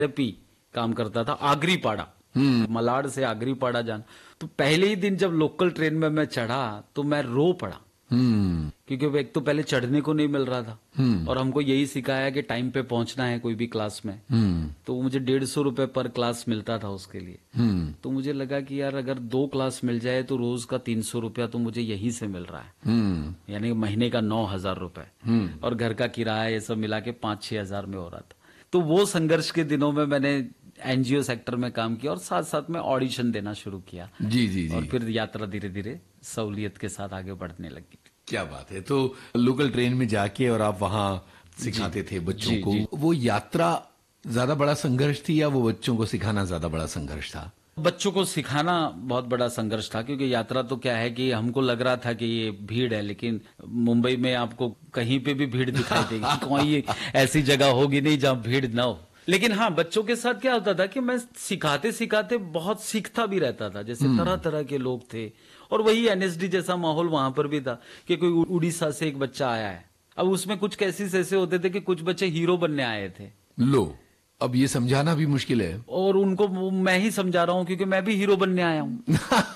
Therapy काम करता था, आगरीपाड़ा, मलाड से आगरीपाड़ा जाना। तो पहले ही दिन जब लोकल ट्रेन में मैं चढ़ा तो मैं रो पड़ा, क्योंकि एक तो पहले चढ़ने को नहीं मिल रहा था और हमको यही सिखाया कि टाइम पे पहुंचना है कोई भी क्लास में। तो मुझे 150 रुपए पर क्लास मिलता था उसके लिए। तो मुझे लगा कि यार अगर 2 क्लास मिल जाए तो रोज का 300 रुपया तो मुझे यहीं से मिल रहा है, यानी महीने का 9,000 रुपए, और घर का किराया ये सब मिला के 5-6 हजार में हो रहा था। तो वो संघर्ष के दिनों में मैंने एनजीओ सेक्टर में काम किया और साथ साथ में ऑडिशन देना शुरू किया। जी जी जी। और फिर यात्रा धीरे धीरे सहूलियत के साथ आगे बढ़ने लगी। क्या बात है। तो लोकल ट्रेन में जाके और आप वहां सिखाते थे बच्चों को। वो यात्रा ज्यादा बड़ा संघर्ष थी या वो बच्चों को सिखाना ज्यादा बड़ा संघर्ष था? बच्चों को सिखाना बहुत बड़ा संघर्ष था, क्योंकि यात्रा तो क्या है कि हमको लग रहा था कि ये भीड़ है, लेकिन मुंबई में आपको कहीं पे भी भीड़ दिखाई देगी, कोई ऐसी जगह होगी नहीं जहां भीड़ ना हो। लेकिन हाँ, बच्चों के साथ क्या होता था कि मैं सिखाते सिखाते बहुत सीखता भी रहता था। जैसे तरह तरह के लोग थे और वही एनएसडी जैसा माहौल वहां पर भी था कि कोई उड़ीसा से एक बच्चा आया है। अब उसमें कुछ केसेस ऐसे होते थे कि कुछ बच्चे हीरो बनने आए थे। लो, अब ये समझाना भी मुश्किल है। और उनको मैं ही समझा रहा हूँ क्योंकि मैं भी हीरो बनने आया हूँ।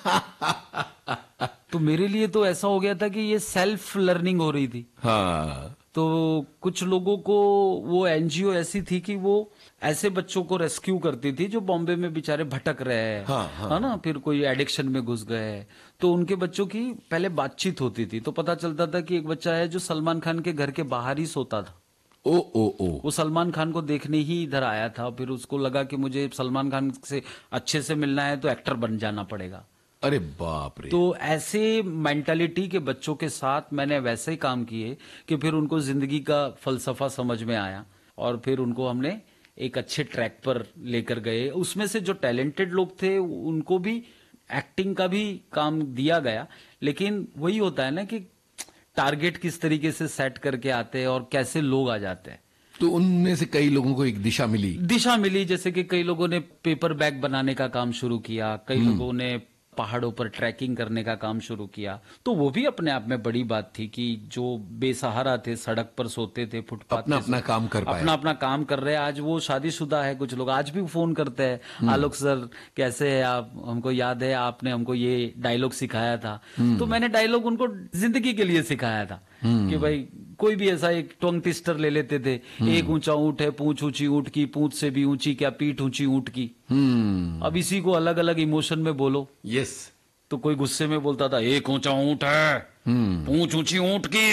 तो मेरे लिए तो ऐसा हो गया था कि ये सेल्फ लर्निंग हो रही थी। हाँ। तो कुछ लोगों को वो एनजीओ ऐसी थी कि वो ऐसे बच्चों को रेस्क्यू करती थी जो बॉम्बे में बेचारे भटक रहे हैं, है ना, फिर कोई एडिक्शन में घुस गए। तो उनके बच्चों की पहले बातचीत होती थी, तो पता चलता था कि एक बच्चा है जो सलमान खान के घर के बाहर ही सोता था। ओ वो सलमान खान को देखने ही इधर आया था। फिर उसको लगा कि मुझे सलमान खान से अच्छे से मिलना है तो एक्टर बन जाना पड़ेगा। अरे बाप रे। तो ऐसे मेंटालिटी के बच्चों के साथ मैंने वैसे ही काम किए कि फिर उनको जिंदगी का फलसफा समझ में आया और फिर उनको हमने एक अच्छे ट्रैक पर लेकर गए। उसमें से जो टैलेंटेड लोग थे उनको भी एक्टिंग का भी काम दिया गया, लेकिन वही होता है ना कि टारगेट किस तरीके से सेट करके आते हैं और कैसे लोग आ जाते हैं। तो उनमें से कई लोगों को एक दिशा मिली। जैसे कि कई लोगों ने पेपर बैग बनाने का काम शुरू किया, कई लोगों ने पहाड़ों पर ट्रैकिंग करने का काम शुरू किया। तो वो भी अपने आप में बड़ी बात थी कि जो बेसहारा थे, सड़क पर सोते थे, फुटपाथ अपना अपना काम कर पाए, अपना अपना काम कर रहे हैं। आज वो शादीशुदा है, कुछ लोग आज भी फोन करते हैं, आलोक सर कैसे है आप, हमको याद है आपने हमको ये डायलॉग सिखाया था। तो मैंने डायलॉग उनको जिंदगी के लिए सिखाया था कि भाई कोई भी ऐसा एक टंग ट्विस्टर ले लेते थे, एक ऊंचा ऊंट है, पूंछ ऊंची ऊंट की, पूंछ से भी ऊंची क्या पीठ ऊंची ऊंट की। अब इसी को अलग अलग इमोशन में बोलो। यस। तो कोई गुस्से में बोलता था एक ऊंचा ऊंट है, पूंछ ऊंची ऊंट की,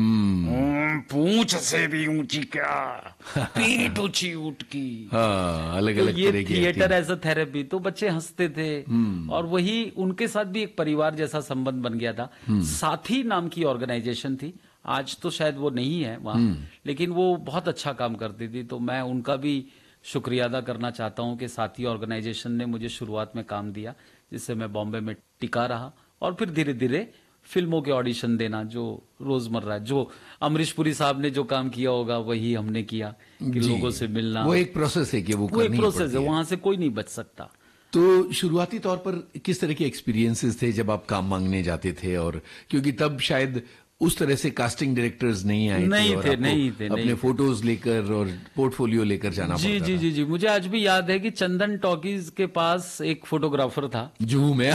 पूंछ से भी ऊंची क्या, पीठ ऊंची ऊंट की। अलग अलग तो ये थिएटर एज अ थेरेपी। तो बच्चे हंसते थे और वही उनके साथ भी एक परिवार जैसा संबंध बन गया था। साथी नाम की ऑर्गेनाइजेशन थी, आज तो शायद वो नहीं है वहां, लेकिन वो बहुत अच्छा काम करती थी। तो मैं उनका भी शुक्रिया अदा करना चाहता हूं कि साथी ऑर्गेनाइजेशन ने मुझे शुरुआत में काम दिया, जिससे मैं बॉम्बे में टिका रहा और फिर धीरे धीरे फिल्मों के ऑडिशन देना, जो रोजमर्रा जो अमरीश पुरी साहब ने जो काम किया होगा वही हमने किया कि लोगों से मिलना। वो एक प्रोसेस है कि वो एक प्रोसेस है, वहां से कोई नहीं बच सकता। तो शुरुआती तौर पर किस तरह के एक्सपीरियंसेस थे जब आप काम मांगने जाते थे? और क्योंकि तब शायद उस तरह से कास्टिंग डायरेक्टर्स नहीं आए थे, नहीं थे अपने फोटोज लेकर और पोर्टफोलियो लेकर जाना पड़ता था। जी, मुझे आज भी याद है कि चंदन टॉकीज के पास एक फोटोग्राफर था जुहू में।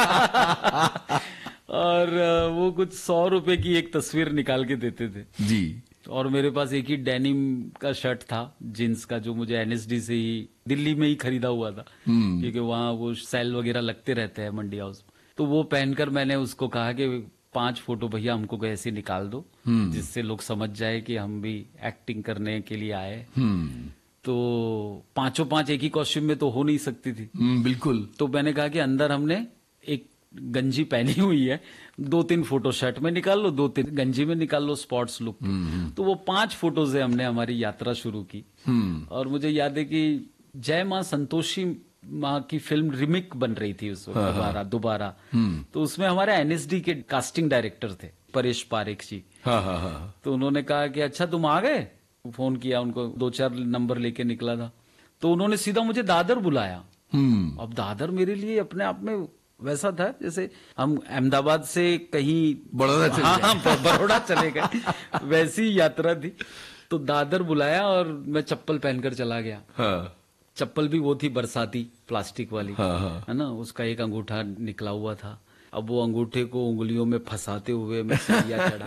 और वो कुछ 100 रुपए की एक तस्वीर निकाल के देते थे जी। और मेरे पास एक ही डेनिम का शर्ट था जींस का, जो मुझे एनएसडी से ही दिल्ली में ही खरीदा हुआ था, क्योंकि वहां वो सेल वगैरह लगते रहते हैं मंडी हाउस। तो वो पहनकर मैंने उसको कहा कि 5 फोटो भैया हमको ऐसे निकाल दो जिससे लोग समझ जाए कि हम भी एक्टिंग करने के लिए आए। तो 5 एक ही कॉस्ट्यूम में तो हो नहीं सकती थी। बिल्कुल। तो मैंने कहा कि अंदर हमने एक गंजी पहनी हुई है, 2-3 फोटो शर्ट में निकाल लो, 2-3 गंजी में निकाल लो, स्पॉट्स लुक। तो वो 5 फोटो से हमने हमारी यात्रा शुरू की। और मुझे याद है कि जय मां संतोषी माँ की फिल्म रिमिक बन रही थी उस वक्त दोबारा। तो उसमें हमारे एनएसडी के कास्टिंग डायरेक्टर थे परेश पारेख जी। तो उन्होंने कहा कि अच्छा तुम आ गए। फोन किया उनको, 2-4 नंबर लेके निकला था। तो उन्होंने सीधा मुझे दादर बुलाया। अब दादर मेरे लिए अपने आप में वैसा था जैसे हम अहमदाबाद से कहीं बड़ौदा चले गए, वैसी यात्रा थी। तो दादर बुलाया और मैं चप्पल पहनकर चला गया। चप्पल भी वो थी बरसाती प्लास्टिक वाली, हाँ। है ना, उसका एक अंगूठा निकला हुआ था। अब वो अंगूठे को उंगलियों में फंसाते हुए मैं सीढ़ियाँ चढ़ा